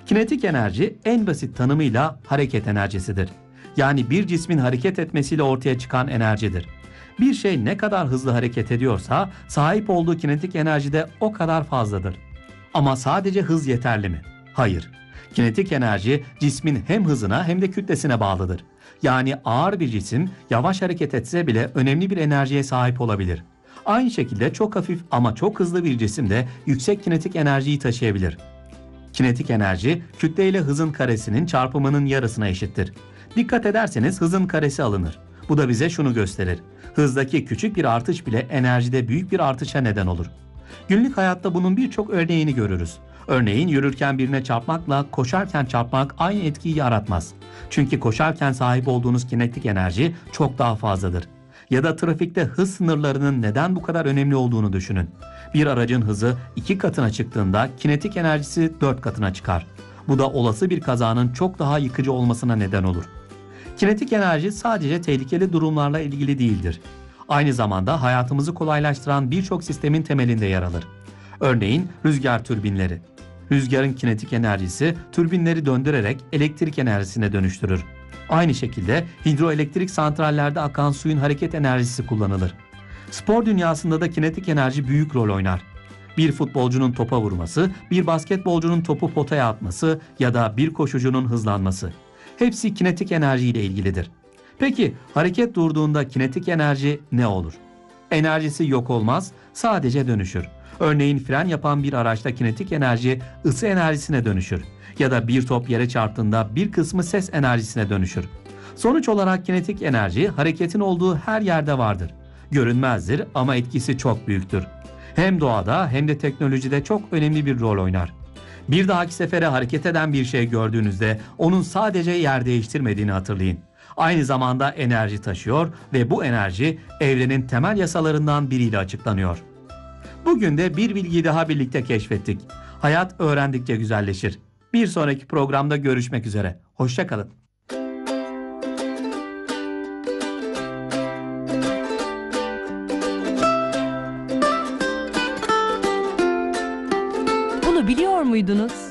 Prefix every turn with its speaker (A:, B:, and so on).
A: Kinetik enerji en basit tanımıyla hareket enerjisidir. Yani bir cismin hareket etmesiyle ortaya çıkan enerjidir. Bir şey ne kadar hızlı hareket ediyorsa sahip olduğu kinetik enerji de o kadar fazladır. Ama sadece hız yeterli mi? Hayır. Kinetik enerji cismin hem hızına hem de kütlesine bağlıdır. Yani ağır bir cisim yavaş hareket etse bile önemli bir enerjiye sahip olabilir. Aynı şekilde çok hafif ama çok hızlı bir cisim de yüksek kinetik enerjiyi taşıyabilir. Kinetik enerji kütle ile hızın karesinin çarpımının yarısına eşittir. Dikkat ederseniz hızın karesi alınır. Bu da bize şunu gösterir. Hızdaki küçük bir artış bile enerjide büyük bir artışa neden olur. Günlük hayatta bunun birçok örneğini görürüz. Örneğin yürürken birine çarpmakla koşarken çarpmak aynı etkiyi yaratmaz. Çünkü koşarken sahip olduğunuz kinetik enerji çok daha fazladır. Ya da trafikte hız sınırlarının neden bu kadar önemli olduğunu düşünün. Bir aracın hızı 2 katına çıktığında kinetik enerjisi 4 katına çıkar. Bu da olası bir kazanın çok daha yıkıcı olmasına neden olur. Kinetik enerji sadece tehlikeli durumlarla ilgili değildir. Aynı zamanda hayatımızı kolaylaştıran birçok sistemin temelinde yer alır. Örneğin rüzgar türbinleri. Rüzgarın kinetik enerjisi türbinleri döndürerek elektrik enerjisine dönüştürür. Aynı şekilde hidroelektrik santrallerde akan suyun hareket enerjisi kullanılır. Spor dünyasında da kinetik enerji büyük rol oynar. Bir futbolcunun topa vurması, bir basketbolcunun topu potaya atması ya da bir koşucunun hızlanması. Hepsi kinetik enerji ile ilgilidir. Peki hareket durduğunda kinetik enerji ne olur? Enerjisi yok olmaz, sadece dönüşür. Örneğin fren yapan bir araçta kinetik enerji ısı enerjisine dönüşür. Ya da bir top yere çarptığında bir kısmı ses enerjisine dönüşür. Sonuç olarak kinetik enerji hareketin olduğu her yerde vardır. Görünmezdir ama etkisi çok büyüktür. Hem doğada hem de teknolojide çok önemli bir rol oynar. Bir dahaki sefere hareket eden bir şey gördüğünüzde onun sadece yer değiştirmediğini hatırlayın. Aynı zamanda enerji taşıyor ve bu enerji evrenin temel yasalarından biriyle açıklanıyor. Bugün de bir bilgiyi daha birlikte keşfettik. Hayat öğrendikçe güzelleşir. Bir sonraki programda görüşmek üzere. Hoşça kalın.
B: Bunu biliyor muydunuz?